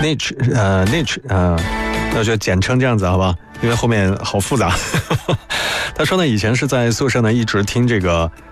Niche 那就简称这样子好吧，因为后面好复杂。他说呢，以前是在宿舍呢一直听这个